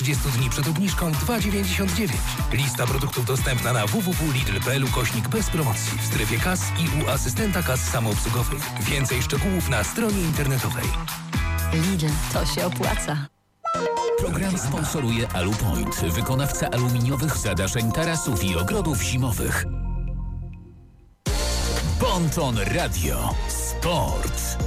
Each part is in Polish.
30 dni przed obniżką 2,99. Lista produktów dostępna na www.lidl.pl bez promocji w strefie kas i u asystenta kas samoobsługowych. Więcej szczegółów na stronie internetowej. Lidl, to się opłaca. Program sponsoruje Alupoint, wykonawca aluminiowych zadaszeń tarasów i ogrodów zimowych. Bonton Radio Sport.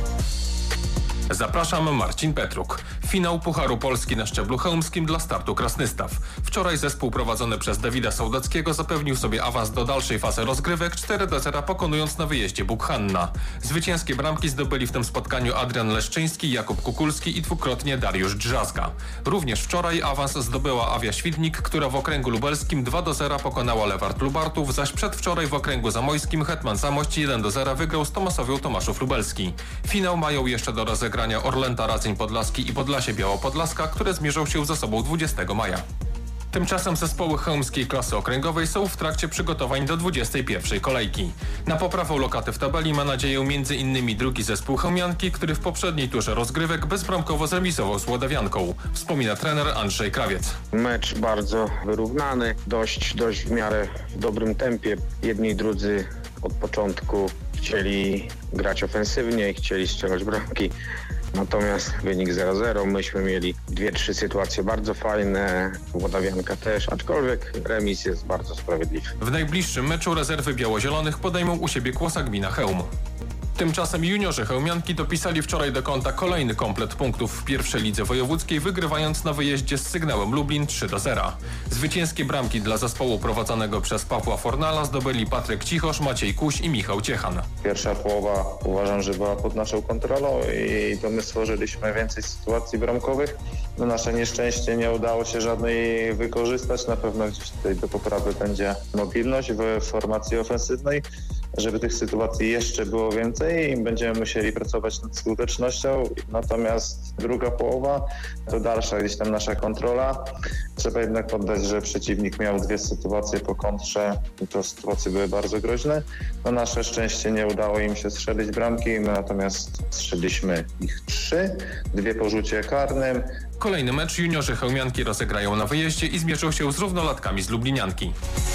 Zapraszam, Marcin Petruk. Finał Pucharu Polski na szczeblu chełmskim dla startu Krasnystaw. Wczoraj zespół prowadzony przez Dawida Sołdackiego zapewnił sobie awans do dalszej fazy rozgrywek 4-0, pokonując na wyjeździe Bukhanna. Zwycięskie bramki zdobyli w tym spotkaniu Adrian Leszczyński, Jakub Kukulski i dwukrotnie Dariusz Drzazga. Również wczoraj awans zdobyła Awia Świdnik, która w okręgu lubelskim 2-0 pokonała Lewart Lubartów, zaś przedwczoraj w okręgu zamojskim Hetman Zamość 1-0 wygrał z Tomasowią Tomaszów Lubelski. Finał mają jeszcze do rozegrania Orlęta Radzeń Podlaski i Podlasie Białopodlaska, które zmierzą się ze sobą 20 maja. Tymczasem zespoły chełmskiej klasy okręgowej są w trakcie przygotowań do 21 kolejki. Na poprawę lokaty w tabeli ma nadzieję m.in. drugi zespół chełmianki, który w poprzedniej turze rozgrywek bezbramkowo zremisował z Łodawianką. Wspomina trener Andrzej Krawiec. Mecz bardzo wyrównany, dość w miarę w dobrym tempie. Jedni i drudzy od początku chcieli grać ofensywnie, chcieli strzelać bramki. Natomiast wynik 0-0, myśmy mieli 2-3 sytuacje bardzo fajne, Łodawianka też, aczkolwiek remis jest bardzo sprawiedliwy. W najbliższym meczu rezerwy biało-zielonych podejmą u siebie Kłosa Gmina Chełm. Tymczasem juniorzy chełmianki dopisali wczoraj do konta kolejny komplet punktów w pierwszej lidze wojewódzkiej, wygrywając na wyjeździe z Sygnałem Lublin 3-0. Zwycięskie bramki dla zespołu prowadzonego przez Pawła Fornala zdobyli Patryk Cichosz, Maciej Kuś i Michał Ciechan. Pierwsza połowa uważam, że była pod naszą kontrolą i to my stworzyliśmy więcej sytuacji bramkowych. Na nasze nieszczęście nie udało się żadnej wykorzystać. Na pewno gdzieś tutaj do poprawy będzie mobilność w formacji ofensywnej, żeby tych sytuacji jeszcze było więcej i będziemy musieli pracować nad skutecznością. Natomiast druga połowa to dalsza gdzieś tam nasza kontrola. Trzeba jednak poddać, że przeciwnik miał 2 sytuacje po kontrze i to sytuacje były bardzo groźne. Na nasze szczęście nie udało im się strzelić bramki, my natomiast strzeliliśmy ich 3, 2 po rzucie karnym. Kolejny mecz juniorzy chełmianki rozegrają na wyjeździe i zmierzą się z równolatkami z Lublinianki.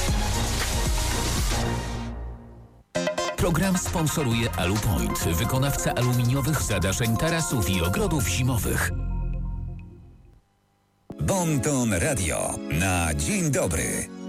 Program sponsoruje Alupoint, wykonawca aluminiowych zadaszeń tarasów i ogrodów zimowych. Bonton Radio na dzień dobry.